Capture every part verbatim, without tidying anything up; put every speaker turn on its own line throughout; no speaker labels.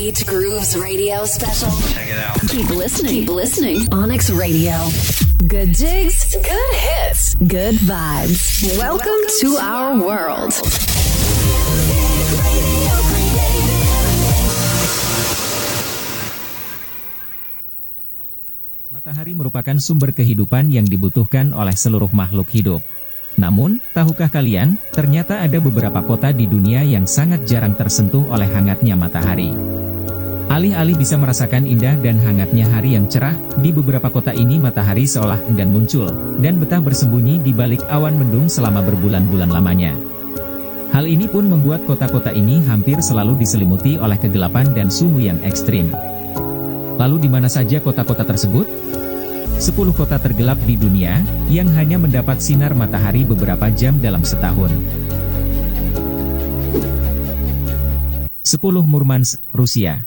Beach Grooves Radio Special.
Check it out.
Keep listening. Keep listening. Onyx Radio. Good jigs, good hits, good vibes. Welcome, Welcome to, to our world.
Matahari merupakan sumber kehidupan yang dibutuhkan oleh seluruh makhluk hidup. Namun, tahukah kalian, ternyata ada beberapa kota di dunia yang sangat jarang tersentuh oleh hangatnya matahari. Alih-alih bisa merasakan indah dan hangatnya hari yang cerah, di beberapa kota ini matahari seolah enggan muncul, dan betah bersembunyi di balik awan mendung selama berbulan-bulan lamanya. Hal ini pun membuat kota-kota ini hampir selalu diselimuti oleh kegelapan dan suhu yang ekstrim. Lalu di mana saja kota-kota tersebut? sepuluh kota tergelap di dunia, yang hanya mendapat sinar matahari beberapa jam dalam setahun. sepuluh Murmansk, Rusia.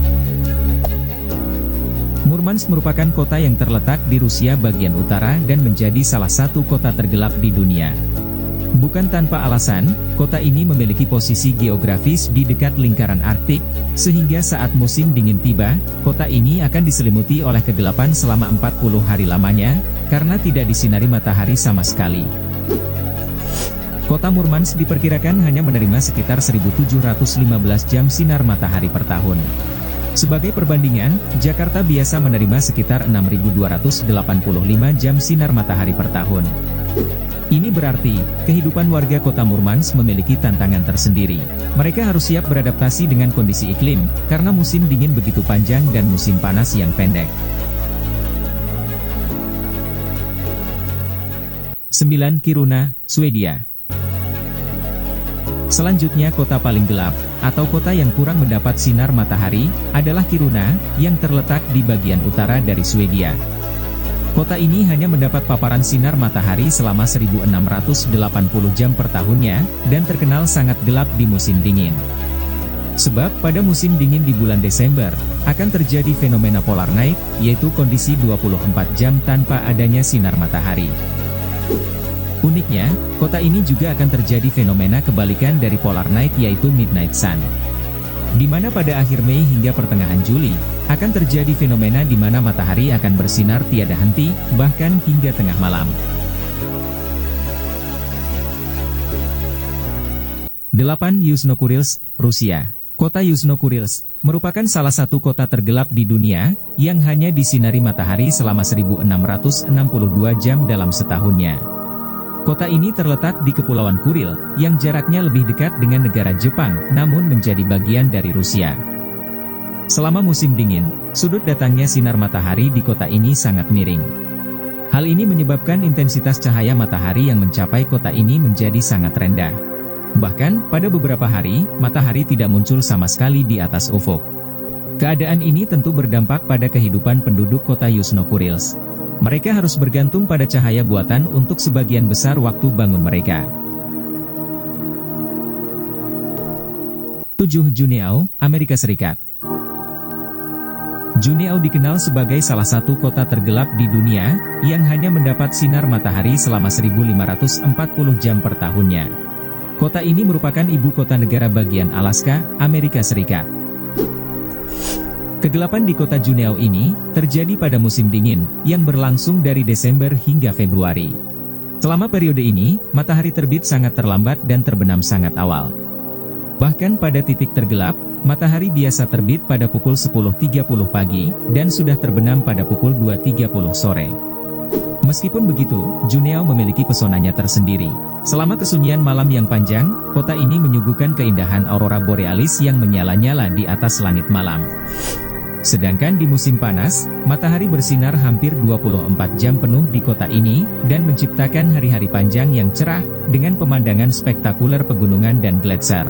Murmansk merupakan kota yang terletak di Rusia bagian utara dan menjadi salah satu kota tergelap di dunia. Bukan tanpa alasan, kota ini memiliki posisi geografis di dekat lingkaran Arktik, sehingga saat musim dingin tiba, kota ini akan diselimuti oleh kegelapan selama empat puluh hari lamanya, karena tidak disinari matahari sama sekali. Kota Murmansk diperkirakan hanya menerima sekitar seribu tujuh ratus lima belas jam sinar matahari per tahun. Sebagai perbandingan, Jakarta biasa menerima sekitar enam ribu dua ratus delapan puluh lima jam sinar matahari per tahun. Ini berarti, kehidupan warga kota Murmansk memiliki tantangan tersendiri. Mereka harus siap beradaptasi dengan kondisi iklim, karena musim dingin begitu panjang dan musim panas yang pendek. sembilan Kiruna, Swedia. Selanjutnya kota paling gelap, atau kota yang kurang mendapat sinar matahari, adalah Kiruna, yang terletak di bagian utara dari Swedia. Kota ini hanya mendapat paparan sinar matahari selama seribu enam ratus delapan puluh jam per tahunnya, dan terkenal sangat gelap di musim dingin. Sebab, pada musim dingin di bulan Desember, akan terjadi fenomena polar night, yaitu kondisi dua puluh empat jam tanpa adanya sinar matahari. Uniknya, kota ini juga akan terjadi fenomena kebalikan dari polar night yaitu midnight sun. Di mana pada akhir Mei hingga pertengahan Juli, akan terjadi fenomena di mana matahari akan bersinar tiada henti, bahkan hingga tengah malam. delapan Yuzhno-Kurilsk, Rusia. Kota Yuzhno-Kurilsk merupakan salah satu kota tergelap di dunia, yang hanya disinari matahari selama seribu enam ratus enam puluh dua jam dalam setahunnya. Kota ini terletak di Kepulauan Kuril, yang jaraknya lebih dekat dengan negara Jepang, namun menjadi bagian dari Rusia. Selama musim dingin, sudut datangnya sinar matahari di kota ini sangat miring. Hal ini menyebabkan intensitas cahaya matahari yang mencapai kota ini menjadi sangat rendah. Bahkan, pada beberapa hari, matahari tidak muncul sama sekali di atas ufuk. Keadaan ini tentu berdampak pada kehidupan penduduk kota Yuzhno-Kurilsk. Mereka harus bergantung pada cahaya buatan untuk sebagian besar waktu bangun mereka. tujuh Juneau, Amerika Serikat. Juneau dikenal sebagai salah satu kota tergelap di dunia, yang hanya mendapat sinar matahari selama seribu lima ratus empat puluh jam per tahunnya. Kota ini merupakan ibu kota negara bagian Alaska, Amerika Serikat. Kegelapan di kota Juneau ini terjadi pada musim dingin, yang berlangsung dari Desember hingga Februari. Selama periode ini, matahari terbit sangat terlambat dan terbenam sangat awal. Bahkan pada titik tergelap, matahari biasa terbit pada pukul sepuluh tiga puluh pagi, dan sudah terbenam pada pukul dua tiga puluh sore. Meskipun begitu, Juneau memiliki pesonanya tersendiri. Selama kesunyian malam yang panjang, kota ini menyuguhkan keindahan aurora borealis yang menyala-nyala di atas langit malam. Sedangkan di musim panas, matahari bersinar hampir dua puluh empat jam penuh di kota ini, dan menciptakan hari-hari panjang yang cerah, dengan pemandangan spektakuler pegunungan dan gletser.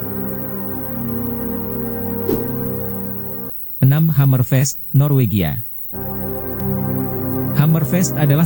enam Hammerfest, Norwegia. Hammerfest adalah